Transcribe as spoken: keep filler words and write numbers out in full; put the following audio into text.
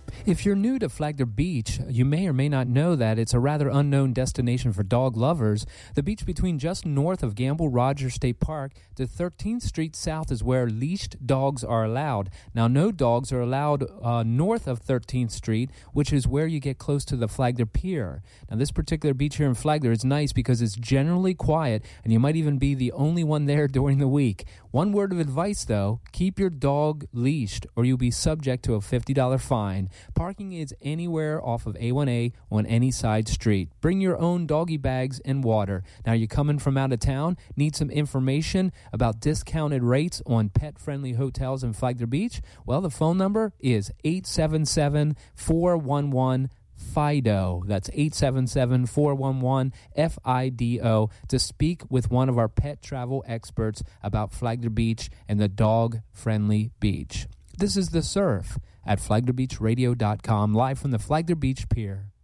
If you're new to Flagler Beach, you may or may not know that it's a rather unknown destination for dog lovers. The beach between just north of Gamble Rogers State Park to thirteenth Street South is where leashed dogs are allowed. Now, no dogs are allowed uh, north of thirteenth Street, which is where you get close to the Flagler Pier. Now, this particular beach here in Flagler is nice because it's generally quiet, and you might even be the only one there during the week. One word of advice, though, keep your dog leashed or you'll be subject to a fifty dollars fine. Parking is anywhere off of A one A on any side street. Bring your own doggy bags and water. Now, you're coming from out of town, need some information about discounted rates on pet-friendly hotels in Flagler Beach? Well, the phone number is eight seven seven, four one one, FIDO. That's eight seven seven, four one one, F I D O to speak with one of our pet travel experts about Flagler Beach and the dog-friendly beach. This is The Surf at flagler beach radio dot com, live from the Flagler Beach Pier.